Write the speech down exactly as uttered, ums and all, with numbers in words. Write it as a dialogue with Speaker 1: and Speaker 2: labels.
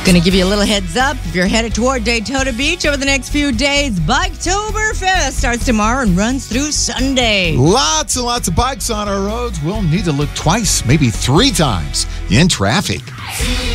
Speaker 1: Going to give you a little heads up. If you're headed toward Daytona Beach over the next few days, Biketoberfest starts tomorrow and runs through Sunday.
Speaker 2: Lots and lots of bikes on our roads. We'll need to look twice, maybe three times in traffic.